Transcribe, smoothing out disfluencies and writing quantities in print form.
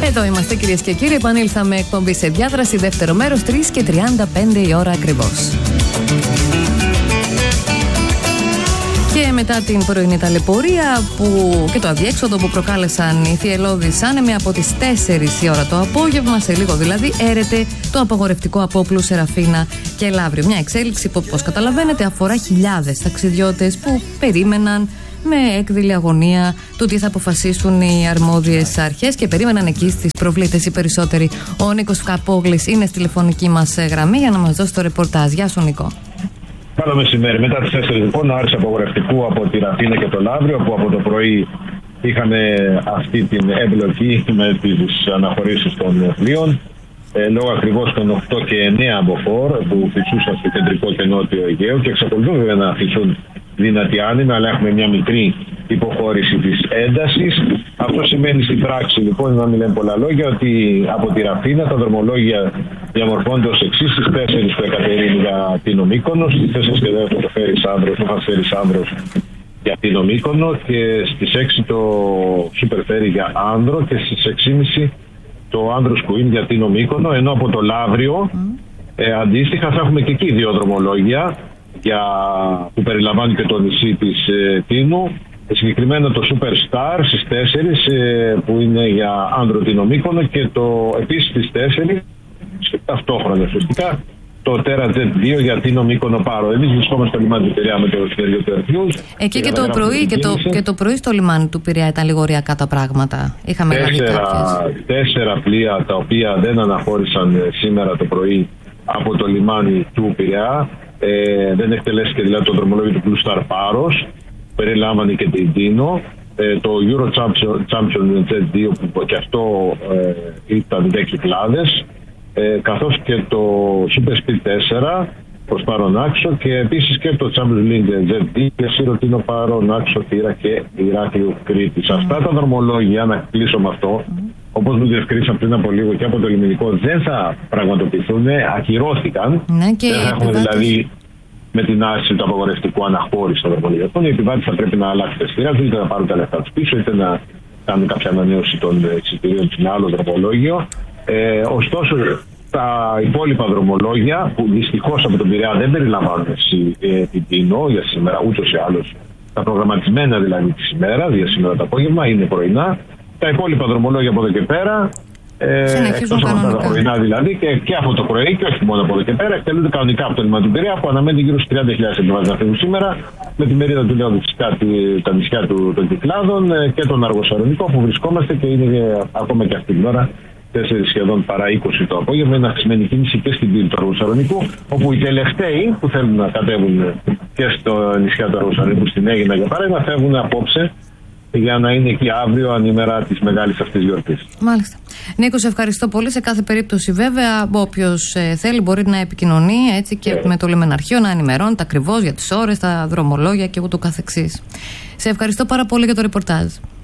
Εδώ είμαστε, κυρίες και κύριοι. Επανήλθαμε εκπομπή σε διάδραση. Δεύτερο μέρος, 3:35 η ώρα ακριβώς. Και μετά την πρωινή ταλαιπωρία και το αδιέξοδο που προκάλεσαν οι θυελλώδεις άνεμοι, από τις 4 η ώρα το απόγευμα, σε λίγο δηλαδή, έρεται το απαγορευτικό απόπλου Σεραφίνα και Λαύριο. Μια εξέλιξη που, όπως καταλαβαίνετε, αφορά χιλιάδες ταξιδιώτες που περίμεναν με έκδηλη αγωνία του τι θα αποφασίσουν οι αρμόδιες αρχές και περίμεναν εκεί στις προβλήτες οι περισσότεροι. Ο Νίκος Καπόγλης είναι στη τηλεφωνική μας γραμμή για να μας δώσει το ρεπορτάζ. Γεια σου, Νίκο. Καλό μεσημέρι. Μετά τις 4 λοιπόν, άρση απαγορευτικού από τη Ραφίνα και το Λαύριο, που από το πρωί είχαμε αυτή την εμπλοκή με τις αναχωρήσεις των πλοίων, λόγω ακριβώς των 8 και 9 μποφόρ που φυσούσαν στο κεντρικό και νότιο Αιγαίο και εξακολουθούν βέβαια να φυσούν δυνατή άνεμη, αλλά έχουμε μια μικρή υποχώρηση της έντασης. Αυτό σημαίνει στην πράξη, λοιπόν, να μην λέμε πολλά λόγια, ότι από τη Ραφίνα τα δρομολόγια διαμορφώνται ως εξής: στις 4 το Εκατερίνη για Τίνο Μύκονο, στις 4 και 10 το Φέρης Άνδρος για Τίνο Μύκονο και στις 6 το Σούπερ Φέρι για Άνδρο και στις 6.30 το Άνδρος Κουίν για Τίνο Μύκονο, ενώ από το Λαύριο αντίστοιχα θα έχουμε και εκεί δύο δρομολόγια που περιλαμβάνει και το νησί της Τίνου, συγκεκριμένα το Super Star στις 4 που είναι για Άνδρο Τίνο Μύκονο και το επίσης στις 4 ταυτόχρονα ουσιαστικά το Terra Jet 2 για Τίνο Μύκονο Πάρο. Εμείς βρισκόμαστε στο λιμάνι του Πειραιά με το σχέδιο του Ερθιούς. Εκεί και το πρωί στο λιμάνι του Πειραιά ήταν λίγο ωριακά τα πράγματα. Είχαμε 4 πλοία τα οποία δεν αναχώρησαν σήμερα το πρωί από το λιμάνι του Πειραιά. Δεν εκτελέστηκε δηλαδή το δρομολόγιο του Blue Star Πάρος, περιλάμβανε και την Τίνο, το Euro Champion Jet 2 που και αυτό ήταν 10 κυκλάδες, καθώς και το Super Speed 4 προς Πάρον Άξο και επίσης και το Champions League Jet 2 και Σύρο Τίνο Πάρον Άξο Θήρα και Ηράκλειο Κρήτης. Αυτά τα δρομολόγια, να κλείσω με αυτό, όπως μου διευκρίνησαν πριν από λίγο και από το λιμενικό, δεν θα πραγματοποιηθούν, ακυρώθηκαν. Ναι, και δεν θα έχουμε δηλαδή με την άρση του απαγορευτικού αναχώρηση των δρομολογιακών. Οι επιβάτες θα πρέπει να αλλάξουν τα εισιτήρια τους, είτε να πάρουν τα λεφτά τους πίσω, είτε να κάνουν κάποια ανανέωση των εισιτηρίων σε ένα άλλο δρομολόγιο. Ωστόσο, τα υπόλοιπα δρομολόγια, που δυστυχώς από τον Πειραιά δεν περιλαμβάνουν την Τίνο για σήμερα, ούτως ή άλλως, τα προγραμματισμένα δηλαδή τη ημέρα, για σήμερα το απόγευμα, είναι πρωινά. Τα υπόλοιπα δρομολόγια από εδώ και πέρα, εκτός από αυτά τα πρωινά δηλαδή, και από το πρωί και όχι μόνο από εδώ και πέρα, εκτελούνται κανονικά από το λιμάνι του Πειραιά, που αναμένει γύρω στους 30.000 επιβάτες να φύγουν σήμερα, με τη μερίδα του λέω φυσικά τα νησιά των Κυκλάδων και τον Αργοσαρονικό που βρισκόμαστε και είναι ακόμα και αυτή την ώρα 4 σχεδόν παρά 20 το απόγευμα. Είναι αυξημένη κίνηση και στην πύλη του Αργοσαρονικού, όπου οι τελευταίοι που θέλουν να κατέβουν και στο νησιά του Αργοσαρονικού, στην Αίγινα για παράδειγμα, φεύγουν απόψε για να είναι εκεί αύριο ανήμερα της μεγάλης αυτής γιορτής. Μάλιστα. Νίκο, σε ευχαριστώ πολύ. Σε κάθε περίπτωση, βέβαια, όποιος θέλει μπορεί να επικοινωνεί έτσι και με το λιμεναρχείο, να ενημερώνεται ακριβώς για τις ώρες, τα δρομολόγια και ούτω καθεξής. Σε ευχαριστώ πάρα πολύ για το ρεπορτάζ.